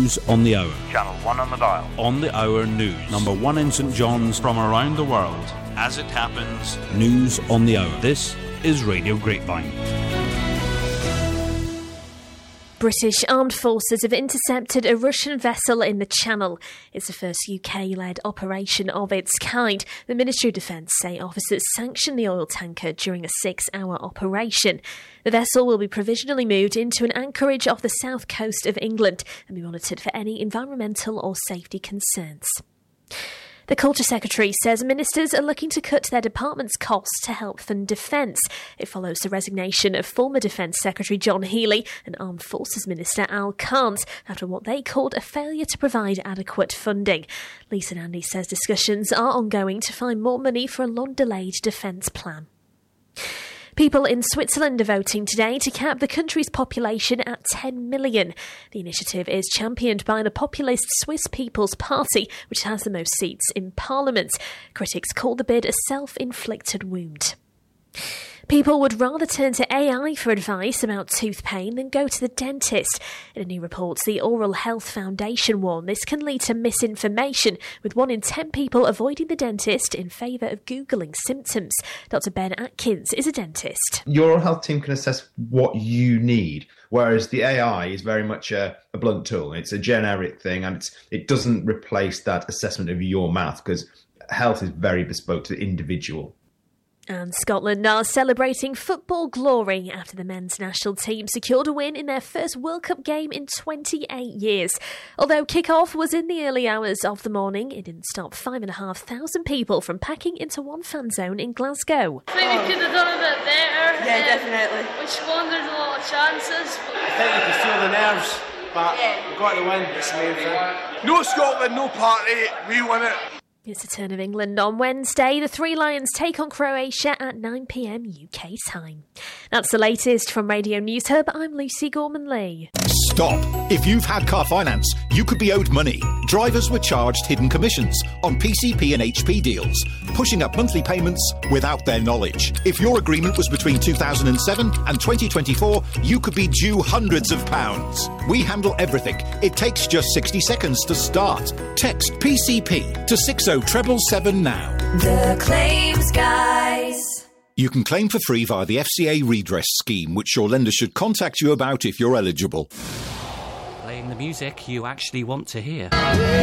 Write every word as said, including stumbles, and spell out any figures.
News on the Hour. Channel one on the dial. On the Hour News. Number one in St John's. From around the world, as it happens. News on the Hour. This is Radio Grapevine. British armed forces have intercepted a Russian vessel in the Channel. It's the first U K-led operation of its kind. The Ministry of Defence say officers sanctioned the oil tanker during a six-hour operation. The vessel will be provisionally moved into an anchorage off the south coast of England and be monitored for any environmental or safety concerns. The Culture Secretary says ministers are looking to cut their department's costs to help fund defence. It follows the resignation of former Defence Secretary John Healey and Armed Forces Minister Al Carnes after what they called a failure to provide adequate funding. Lisa Nandy says discussions are ongoing to find more money for a long-delayed defence plan. People in Switzerland are voting today to cap the country's population at ten million. The initiative is championed by the populist Swiss People's Party, which has the most seats in Parliament. Critics call the bid a self-inflicted wound. People would rather turn to A I for advice about tooth pain than go to the dentist. In a new report, the Oral Health Foundation warned this can lead to misinformation, with one in ten people avoiding the dentist in favour of Googling symptoms. Doctor Ben Atkins is a dentist. Your oral health team can assess what you need, whereas the A I is very much a, a blunt tool. It's a generic thing, and it's, it doesn't replace that assessment of your mouth, because health is very bespoke to the individual. And Scotland are celebrating football glory after the men's national team secured a win in their first World Cup game in twenty-eight years. Although kick-off was in the early hours of the morning, it didn't stop five and a half thousand people from packing into one fan zone in Glasgow. I think we could have done a bit better. Yeah, definitely. We squandered a lot of chances. I think you could feel the nerves, but yeah. We got the win. It's the main thing. No Scotland, no party. We win it. It's the turn of England on Wednesday. The Three Lions take on Croatia at nine p.m. U K time. That's the latest from Radio News Hub. I'm Lucy Gorman-Lee. Stop. If you've had car finance, you could be owed money. Drivers were charged hidden commissions on P C P and H P deals, pushing up monthly payments without their knowledge. If your agreement was between two thousand seven and twenty twenty-four, you could be due hundreds of pounds. We handle everything. It takes just sixty seconds to start. Text P C P to six oh seven seven now. The Claims Guys. You can claim for free via the F C A redress scheme, which your lender should contact you about if you're eligible. Playing the music you actually want to hear.